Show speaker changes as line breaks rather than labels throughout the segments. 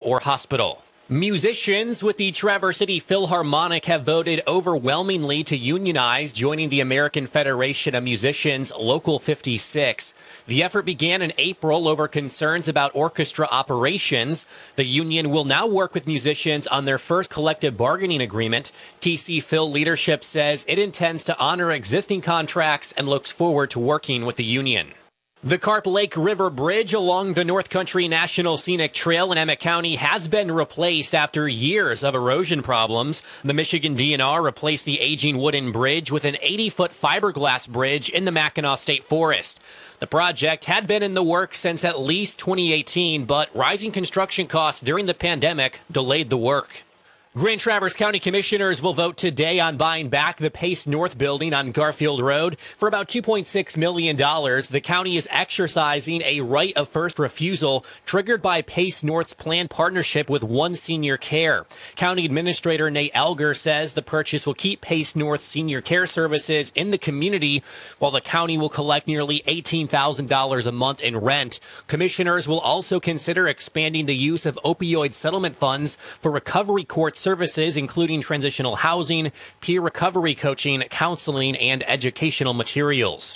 or hospital. Musicians with the Traverse City Philharmonic have voted overwhelmingly to unionize, joining the American Federation of Musicians Local 56. The effort began in April over concerns about orchestra operations. The union will now work with musicians on their first collective bargaining agreement. TC Phil leadership says it intends to honor existing contracts and looks forward to working with the union. The Carp Lake River Bridge along the North Country National Scenic Trail in Emmett County has been replaced after years of erosion problems. The Michigan DNR replaced the aging wooden bridge with an 80-foot fiberglass bridge in the Mackinac State Forest. The project had been in the works since at least 2018, but rising construction costs during the pandemic delayed the work. Grand Traverse County Commissioners will vote today on buying back the Pace North building on Garfield Road for about $2.6 million. The county is exercising a right of first refusal triggered by Pace North's planned partnership with One Senior Care. County Administrator Nate Elger says the purchase will keep Pace North senior care services in the community, while the county will collect nearly $18,000 a month in rent. Commissioners will also consider expanding the use of opioid settlement funds for recovery court services, including transitional housing, peer recovery coaching, counseling, and educational materials.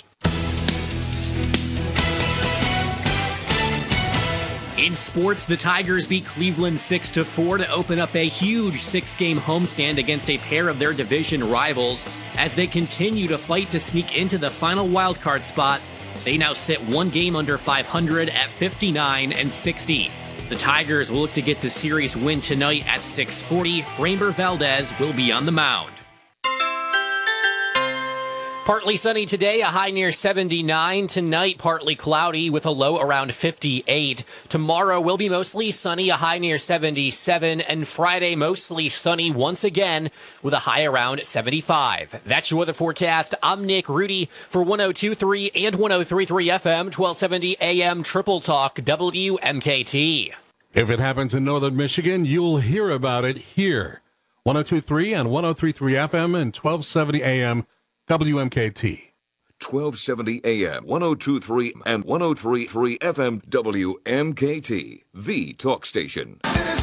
In sports, the Tigers beat Cleveland 6-4 to open up a huge 6-game homestand against a pair of their division rivals. As they continue to fight to sneak into the final wildcard spot, they now sit one game under 500 at 59-60. The Tigers will look to get the series win tonight at 6:40. Framber Valdez will be on the mound. Partly sunny today, a high near 79. Tonight, partly cloudy with a low around 58. Tomorrow will be mostly sunny, a high near 77. And Friday, mostly sunny once again with a high around 75. That's your weather forecast. I'm Nick Rudy for 102.3 and 103.3 FM, 1270 AM Triple Talk WMKT.
If it happens in northern Michigan, you'll hear about it here. 102.3 and 103.3 FM and 1270 AM WMKT.
1270 AM, 102.3 and 103.3 FM WMKT, the talk station.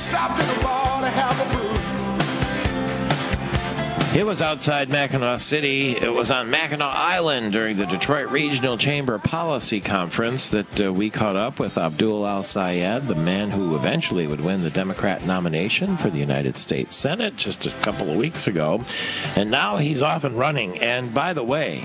It was outside Mackinac City. It was on Mackinac Island during the Detroit Regional Chamber Policy Conference that we caught up with Abdul Al-Sayed, the man who eventually would win the Democrat nomination for the United States Senate just a couple of weeks ago. And now he's off and running. And by the way,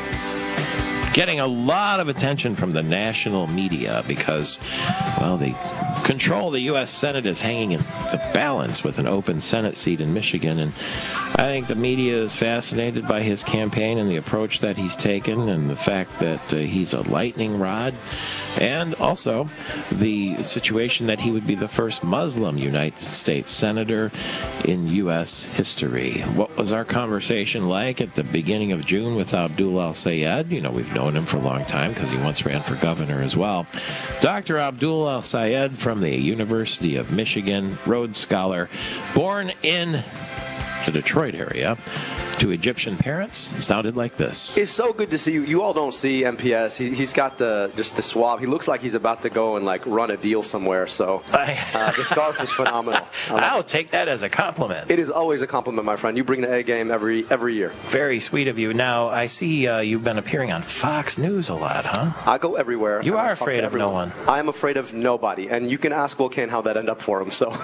getting a lot of attention from the national media because, well, the control of the U.S. Senate is hanging in the balance with an open Senate seat in Michigan. And I think the media is fascinated by his campaign and the approach that he's taken and the fact that he's a lightning rod. And also the situation that he would be the first Muslim United States Senator in U.S. history. What was our conversation like at the beginning of June with Abdul Al-Sayed? You know, we've known him for a long time because he once ran for governor as well. Dr. Abdul Al-Sayed from the University of Michigan, Rhodes Scholar, born in the Detroit area to Egyptian parents, sounded like this.
It's so good to see you. You all don't see MPS. He's got the swab. He looks like he's about to go and run a deal somewhere. So the scarf is phenomenal.
I'll take that as a compliment.
It is always a compliment, my friend. You bring the A game every year.
Very sweet of you. Now, I see you've been appearing on Fox News a lot, huh?
I go everywhere.
You are afraid of no one.
I am afraid of nobody. And you can ask Will Kane how that ended up for him. So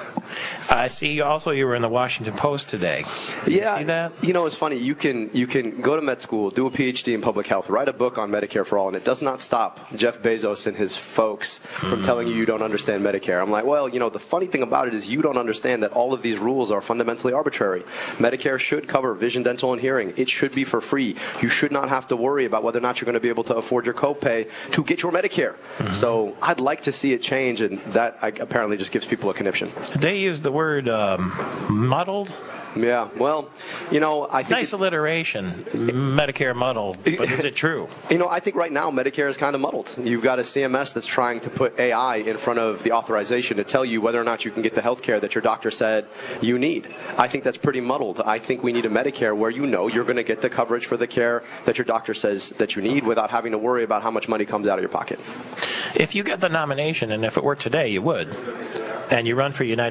I see also you were in the Washington Post today. Did you see that?
You know, it's funny. You can go to med school, do a PhD in public health, write a book on Medicare for all, and it does not stop Jeff Bezos and his folks from telling you don't understand Medicare. I'm like, well, you know, the funny thing about it is you don't understand that all of these rules are fundamentally arbitrary. Medicare should cover vision, dental, and hearing. It should be for free. You should not have to worry about whether or not you're going to be able to afford your copay to get your Medicare. So I'd like to see it change, and that apparently just gives people a conniption.
They use the word muddled.
Yeah, well, you know, I think...
Nice alliteration, Medicare muddled, but is it true?
You know, I think right now Medicare is kind of muddled. You've got a CMS that's trying to put AI in front of the authorization to tell you whether or not you can get the health care that your doctor said you need. I think that's pretty muddled. I think we need a Medicare where you know you're going to get the coverage for the care that your doctor says that you need without having to worry about how much money comes out of your pocket.
If you get the nomination, and if it were today, you would, and you run for United